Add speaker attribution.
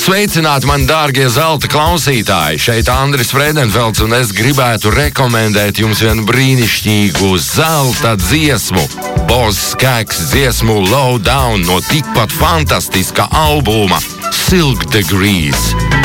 Speaker 1: Sveicināti, mani dārgie zelta klausītāji! Šeit Andris Friedenfelds, un es gribētu rekomendēt jums vienu brīnišķīgu zelta dziesmu. Boss Skaggs dziesmu Low Down no tikpat fantastiska albuma Silk Degrees.